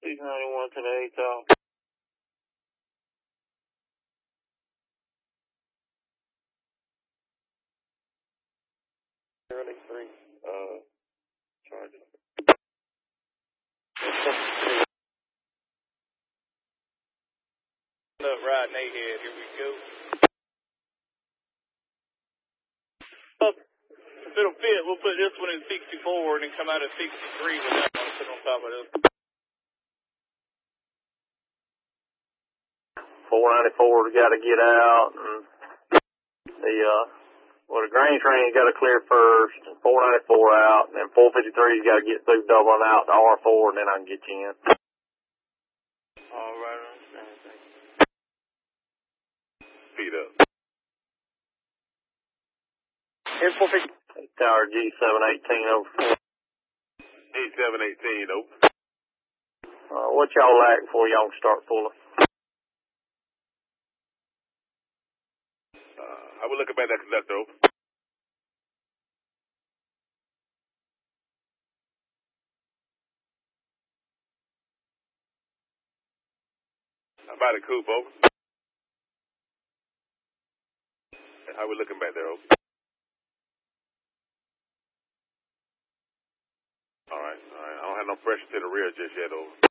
691 to the 8 top. Early 3, charges. Up right in ahead, here we go. If it'll fit, we'll put this one in 64 and then come out at 63 with that one put on top of this. 494's got to get out, and the grain train's got to clear first, and 494 out, and then 453's got to get through doubling out the R4, and then I can get you in. All right, I understand. Speed up. Here's 450. Tower G718 over. G718 over. What y'all lack before y'all can start pulling? I will look at that conductor over. About a coupe over. How we looking back there over? All right. I don't have no pressure to the rear just yet over.